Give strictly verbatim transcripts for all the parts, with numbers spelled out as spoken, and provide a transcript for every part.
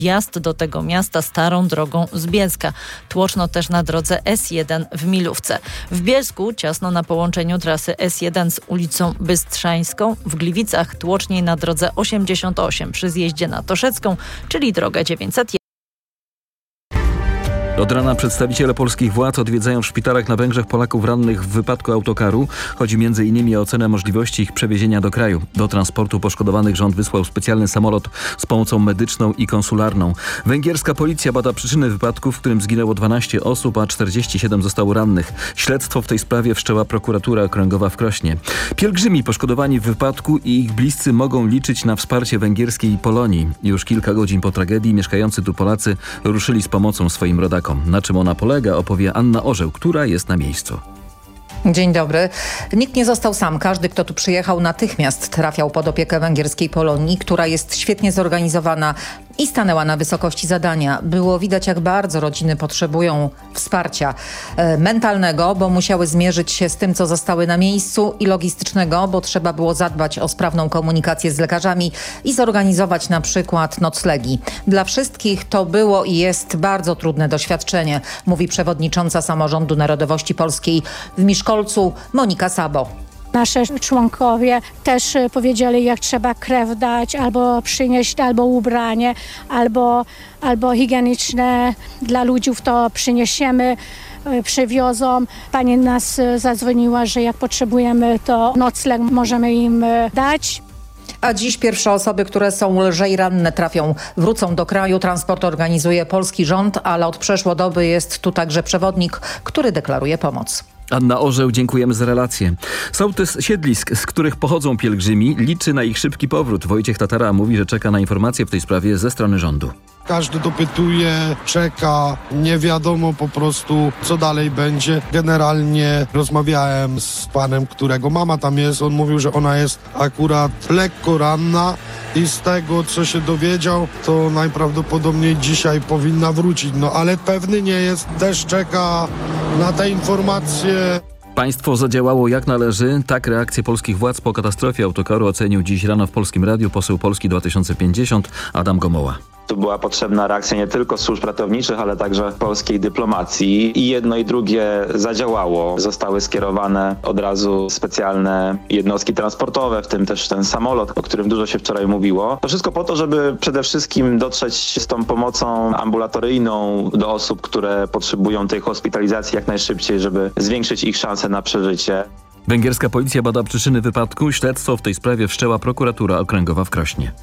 Wjazd do tego miasta starą drogą z Bielska. Tłoczno też na drodze S jeden w Milówce. W Bielsku ciasno na połączeniu trasy S jeden z ulicą Bystrzańską. W Gliwicach tłoczniej na drodze osiemdziesiąt osiem przy zjeździe na Toszecką, czyli drogę dziewięćset jeden. Od rana przedstawiciele polskich władz odwiedzają w szpitalach na Węgrzech Polaków rannych w wypadku autokaru. Chodzi między innymi o ocenę możliwości ich przewiezienia do kraju. Do transportu poszkodowanych rząd wysłał specjalny samolot z pomocą medyczną i konsularną. Węgierska policja bada przyczyny wypadku, w którym zginęło dwanaście osób, a czterdzieści siedem zostało rannych. Śledztwo w tej sprawie wszczęła prokuratura okręgowa w Krośnie. Pielgrzymi poszkodowani w wypadku i ich bliscy mogą liczyć na wsparcie węgierskiej Polonii. Już kilka godzin po tragedii mieszkający tu Polacy ruszyli z pomocą swoim rodakom. Na czym ona polega, opowie Anna Orzeł, która jest na miejscu. Dzień dobry. Nikt nie został sam. Każdy, kto tu przyjechał, natychmiast trafiał pod opiekę węgierskiej Polonii, która jest świetnie zorganizowana i stanęła na wysokości zadania. Było widać, jak bardzo rodziny potrzebują wsparcia e, mentalnego, bo musiały zmierzyć się z tym, co zostały na miejscu, i logistycznego, bo trzeba było zadbać o sprawną komunikację z lekarzami i zorganizować na przykład noclegi. Dla wszystkich to było i jest bardzo trudne doświadczenie, mówi przewodnicząca Samorządu Narodowości Polskiej w Miszkolcu Monika Sabo. Nasze członkowie też powiedzieli, jak trzeba krew dać, albo przynieść, albo ubranie, albo, albo higieniczne dla ludzi, to przyniesiemy, przywiozą. Pani nas zadzwoniła, że jak potrzebujemy, to nocleg możemy im dać. A dziś pierwsze osoby, które są lżej ranne, trafią, wrócą do kraju. Transport organizuje polski rząd, ale od przeszło doby jest tu także przewodnik, który deklaruje pomoc. Anna Orzeł, dziękujemy za relację. Sołtys siedlisk, z których pochodzą pielgrzymi, liczy na ich szybki powrót. Wojciech Tatara mówi, że czeka na informacje w tej sprawie ze strony rządu. Każdy dopytuje, czeka, nie wiadomo po prostu, co dalej będzie. Generalnie rozmawiałem z panem, którego mama tam jest. On mówił, że ona jest akurat lekko ranna i z tego, co się dowiedział, to najprawdopodobniej dzisiaj powinna wrócić. No ale pewny nie jest, też czeka na te informacje. Państwo zadziałało jak należy. Tak reakcję polskich władz po katastrofie autokaru ocenił dziś rano w Polskim Radiu poseł Polski dwa tysiące pięćdziesiąt Adam Gomoła. Tu była potrzebna reakcja nie tylko służb ratowniczych, ale także polskiej dyplomacji. I jedno i drugie zadziałało. Zostały skierowane od razu specjalne jednostki transportowe, w tym też ten samolot, o którym dużo się wczoraj mówiło. To wszystko po to, żeby przede wszystkim dotrzeć z tą pomocą ambulatoryjną do osób, które potrzebują tej hospitalizacji jak najszybciej, żeby zwiększyć ich szanse na przeżycie. Węgierska policja bada przyczyny wypadku. Śledztwo w tej sprawie wszczęła prokuratura okręgowa w Krośnie.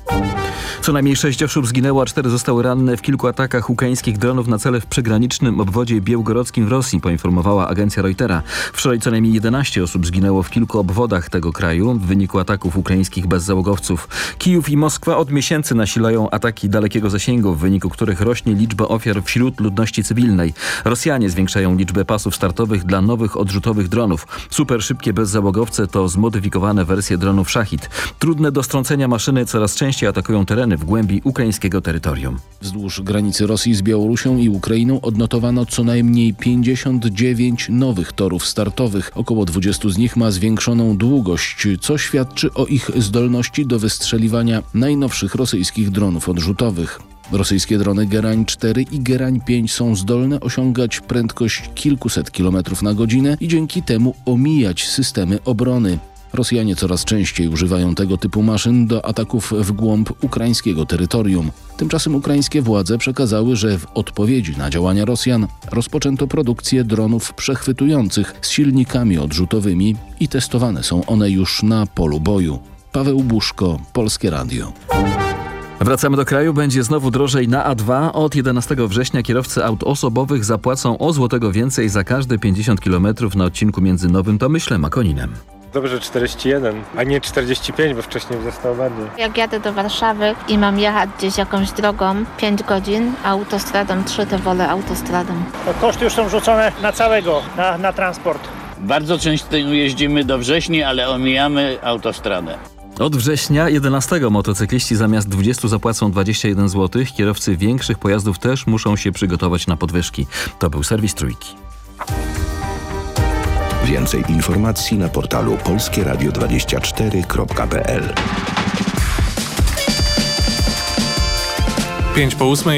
Co najmniej sześć osób zginęło, a cztery zostały ranne w kilku atakach ukraińskich dronów na cele w przygranicznym obwodzie białgorodzkim w Rosji, poinformowała agencja Reutera. Wczoraj co najmniej jedenaście osób zginęło w kilku obwodach tego kraju w wyniku ataków ukraińskich bezzałogowców. Kijów i Moskwa od miesięcy nasilają ataki dalekiego zasięgu, w wyniku których rośnie liczba ofiar wśród ludności cywilnej. Rosjanie zwiększają liczbę pasów startowych dla nowych odrzutowych dronów. Super szybkie bezzałogowce to zmodyfikowane wersje dronów Szachid. Trudne do strącenia maszyny coraz częściej atakują tereny w głębi ukraińskiego terytorium. Wzdłuż granicy Rosji z Białorusią i Ukrainą odnotowano co najmniej pięćdziesiąt dziewięć nowych torów startowych. Około dwadzieścia z nich ma zwiększoną długość, co świadczy o ich zdolności do wystrzeliwania najnowszych rosyjskich dronów odrzutowych. Rosyjskie drony Gerań cztery i Gerań pięć są zdolne osiągać prędkość kilkuset kilometrów na godzinę i dzięki temu omijać systemy obrony. Rosjanie coraz częściej używają tego typu maszyn do ataków w głąb ukraińskiego terytorium. Tymczasem ukraińskie władze przekazały, że w odpowiedzi na działania Rosjan rozpoczęto produkcję dronów przechwytujących z silnikami odrzutowymi i testowane są one już na polu boju. Paweł Buszko, Polskie Radio. Wracamy do kraju. Będzie znowu drożej na A dwa. Od jedenastego września kierowcy aut osobowych zapłacą o złotego więcej za każde pięćdziesiąt kilometrów na odcinku między Nowym Tomyślem a Koninem. Dobrze czterdzieści jeden, a nie czterdzieści pięć, bo wcześniej zostało bardziej. Jak jadę do Warszawy i mam jechać gdzieś jakąś drogą pięć godzin, a autostradą trzy, to wolę autostradą. Koszty już są rzucone na całego, na, na transport. Bardzo często jeździmy do Wrześni, ale omijamy autostradę. Od września jedenastego motocykliści zamiast dwudziestu zapłacą dwadzieścia jeden złotych. Kierowcy większych pojazdów też muszą się przygotować na podwyżki. To był serwis Trójki. Więcej informacji na portalu polskie radio dwadzieścia cztery kropka p l. pięć po ósmej.